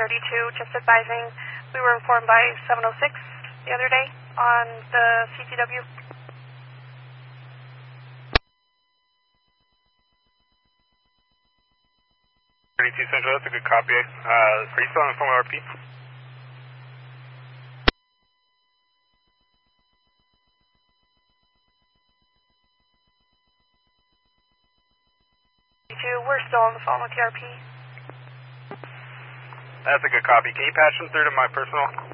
just advising we were informed by 706 the other day on the CCW. 32 Central, that's a good copy. Are you still on the phone with RP? We're still on the phone with the RP. That's a good copy. Can you patch them through to my personal?